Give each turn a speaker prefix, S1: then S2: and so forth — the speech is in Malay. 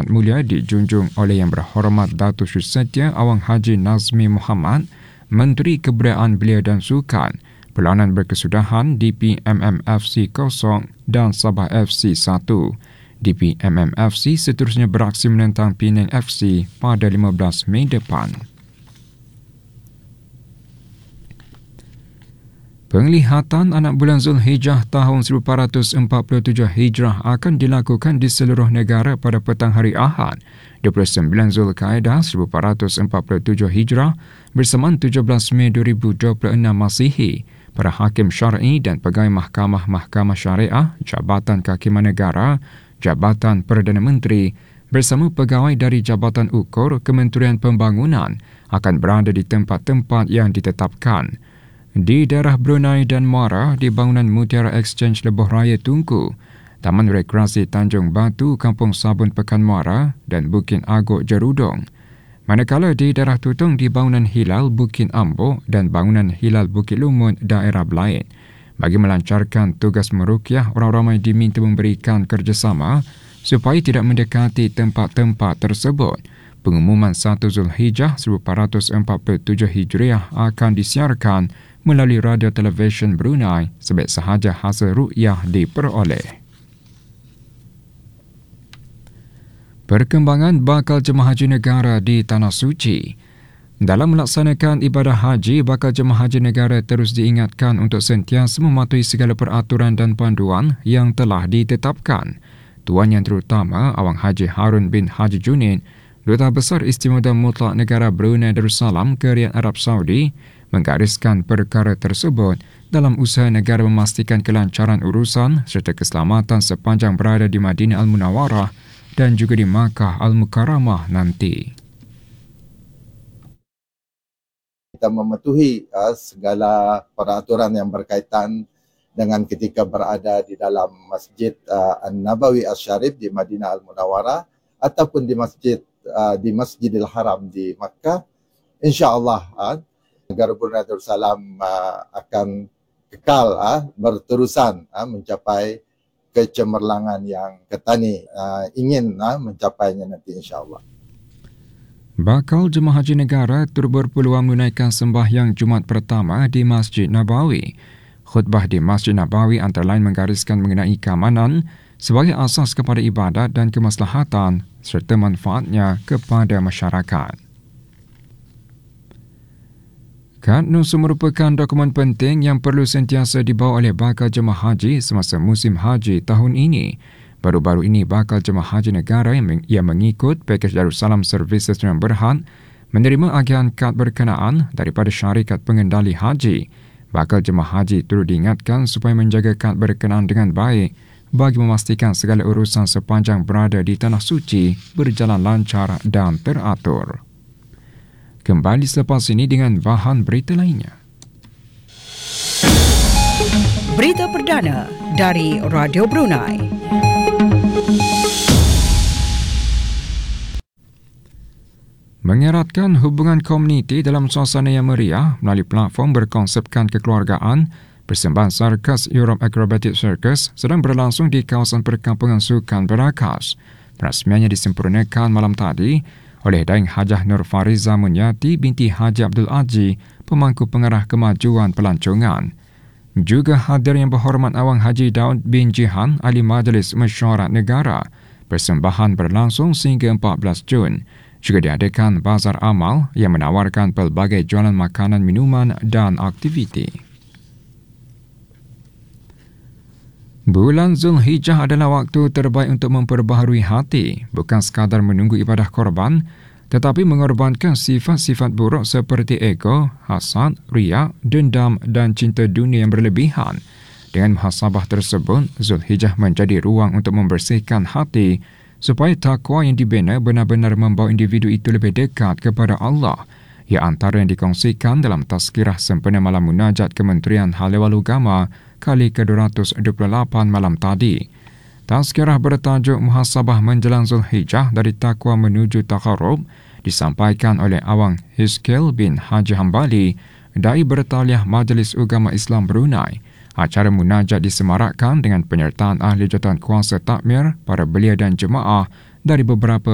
S1: Amat Mulia dijunjung oleh Yang Berhormat Datuk Seri Setia Awang Haji Nazmi Muhammad, Menteri Kebudayaan Belia dan Sukan, perlawanan berkesudahan DPMMFC 0 dan Sabah FC 1. DPMMFC seterusnya beraksi menentang Penang FC pada 15 Mei depan. Penglihatan anak bulan Zulhijjah tahun 1447 Hijrah akan dilakukan di seluruh negara pada petang hari Ahad 29 Zulkaidah 1447 Hijrah bersamaan 17 Mei 2026 Masihi. Para hakim syar'i dan pegawai mahkamah-mahkamah syariah, Jabatan Kehakiman Negara, Jabatan Perdana Menteri bersama pegawai dari Jabatan Ukur Kementerian Pembangunan akan berada di tempat-tempat yang ditetapkan. Di daerah Brunei dan Muara di bangunan Mutiara Exchange Lebuh Raya Tunku, Taman Rekreasi Tanjung Batu Kampung Sabun Pekan Muara dan Bukit Agok Jerudong. Manakala di daerah Tutong di bangunan Hilal Bukit Ambo dan bangunan Hilal Bukit Lumut daerah Belaid. Bagi melancarkan tugas meruqyah, orang ramai diminta memberikan kerjasama supaya tidak mendekati tempat-tempat tersebut. Pengumuman 1 Zulhijjah 1447 Hijriah akan disiarkan melalui radio televisyen Brunei sebaik sahaja hasil ruqyah diperoleh. Perkembangan bakal jemaah haji negara di Tanah Suci. Dalam melaksanakan ibadah haji, bakal jemaah haji negara terus diingatkan untuk sentiasa mematuhi segala peraturan dan panduan yang telah ditetapkan. Tuan Yang Terutama Awang Haji Harun bin Haji Junid, Duta Besar Istimewa Mutlak Negara Brunei Darussalam ke Riyadh Arab Saudi, menggariskan perkara tersebut dalam usaha negara memastikan kelancaran urusan serta keselamatan sepanjang berada di Madinah Al-Munawwarah dan juga di Makkah Al-Mukarramah nanti.
S2: Kita mematuhi segala peraturan yang berkaitan dengan ketika berada di dalam Masjid An-Nabawi Asy-Syarif di Madinah Al-Munawwarah ataupun di Masjidil Haram di Makkah. InsyaAllah negara Brunei Darussalam akan kekal berterusan mencapai kecemerlangan yang Ketani ingin mencapainya nanti insyaAllah.
S1: Bakal jemaah haji negara turut berpeluang menunaikan sembahyang Jumaat pertama di Masjid Nabawi. Khutbah di Masjid Nabawi antara lain menggariskan mengenai keamanan sebagai asas kepada ibadat dan kemaslahatan serta manfaatnya kepada masyarakat. Kad Nusa merupakan dokumen penting yang perlu sentiasa dibawa oleh bakal jemaah haji semasa musim haji tahun ini. Baru-baru ini, bakal jemaah haji negara yang mengikut pakej Darussalam Services yang berhad menerima agihan kad berkenaan daripada syarikat pengendali haji. Bakal jemaah haji turut diingatkan supaya menjaga kad berkenaan dengan baik bagi memastikan segala urusan sepanjang berada di Tanah Suci berjalan lancar dan teratur. Kembali selepas ini dengan bahan berita lainnya.
S3: Berita perdana dari Radio Brunei.
S1: Mengeratkan hubungan komuniti dalam suasana yang meriah melalui platform berkonsepkan kekeluargaan, persembahan Sarkas Europe Acrobatic Circus sedang berlangsung di kawasan perkampungan sukan Berakas. Perasmiannya disempurnakan malam tadi oleh Daing Hajah Nur Fariza Munyati binti Haji Abdul Aji, pemangku pengarah kemajuan pelancongan. Juga hadir Yang Berhormat Awang Haji Daud bin Jihan, Ahli Majlis Mesyuarat Negara. Persembahan berlangsung sehingga 14 Jun. Juga diadakan bazar amal yang menawarkan pelbagai jualan makanan, minuman dan aktiviti. Bulan Zulhijjah adalah waktu terbaik untuk memperbaharui hati, bukan sekadar menunggu ibadah korban, tetapi mengorbankan sifat-sifat buruk seperti ego, hasad, riak, dendam dan cinta dunia yang berlebihan. Dengan muhasabah tersebut, Zulhijjah menjadi ruang untuk membersihkan hati supaya takwa yang dibina benar-benar membawa individu itu lebih dekat kepada Allah. Ia antara yang dikongsikan dalam tazkirah sempena malam munajat Kementerian Hal Ehwal Agama kali ke-228 malam tadi. Tazkirah bertajuk Muhasabah Menjelang Zulhijjah dari Takwa Menuju Taqarrub disampaikan oleh Awang Hiskil bin Haji Hambali, Dai Bertaliah Majlis Ugama Islam Brunei. Acara munajat disemarakkan dengan penyertaan ahli jawatan kuasa takmir, para belia dan jemaah dari beberapa